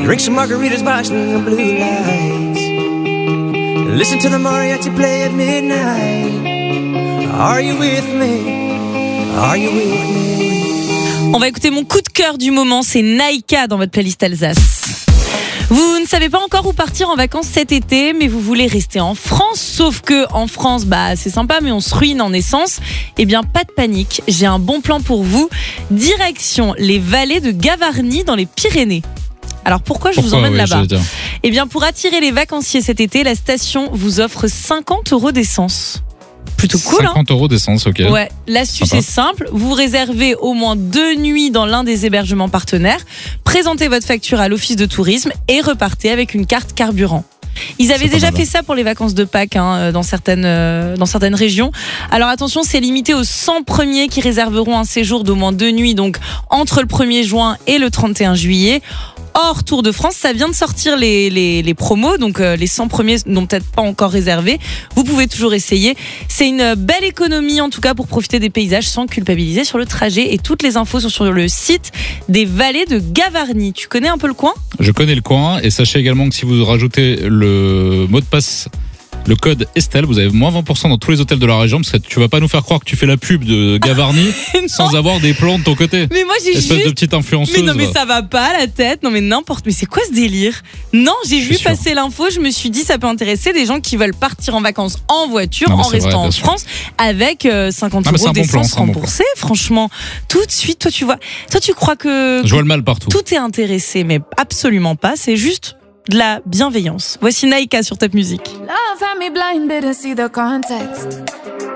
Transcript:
Drink some margaritas watching the blue lights. Listen to the mariachi play at midnight. Are you with me? Are you with me? On va écouter mon coup de cœur du moment, c'est Naïka dans votre playlist Alsace. Vous ne savez pas encore où partir en vacances cet été, mais vous voulez rester en France. Sauf que en France, c'est sympa, mais on se ruine en essence. Eh bien, pas de panique, j'ai un bon plan pour vous. Direction les vallées de Gavarnie dans les Pyrénées. Alors pourquoi je vous emmène là-bas ? Eh bien, pour attirer les vacanciers cet été, la station vous offre 50 € d'essence. Plutôt cool, 50 € d'essence, ok. Ouais, l'astuce est simple. Vous réservez au moins 2 nuits dans l'un des hébergements partenaires, présentez votre facture à l'office de tourisme et repartez avec une carte carburant. Ils avaient déjà fait ça pour les vacances de Pâques dans certaines régions. Alors attention, c'est limité aux 100 premiers qui réserveront un séjour d'au moins 2 nuits, donc entre le 1er juin et le 31 juillet. Or, Tour de France, ça vient de sortir les promos, donc les 100 premiers n'ont peut-être pas encore réservé. Vous pouvez toujours essayer. C'est une belle économie en tout cas pour profiter des paysages sans culpabiliser sur le trajet. Et toutes les infos sont sur le site des vallées de Gavarnie. Tu connais un peu le coin ? Je connais le coin et sachez également que si vous rajoutez le mot de passe, le code Estelle, vous avez moins 20% dans tous les hôtels de la région, parce que tu vas pas nous faire croire que tu fais la pub de Gavarnie sans avoir des plans de ton côté. Mais moi j'ai espèce de petite influenceuse. Mais non, mais ça va pas la tête. Non mais n'importe. Mais c'est quoi ce délire ? Non, j'ai vu passer l'info, je me suis dit ça peut intéresser des gens qui veulent partir en vacances en voiture, en restant en France, avec 50 € d'essence remboursée. Franchement, tout de suite, toi tu crois que je vois le mal partout. Tout est intéressé, mais absolument pas. C'est juste de la bienveillance. Voici Naïka sur Top Music. Love had me blinded to see the context.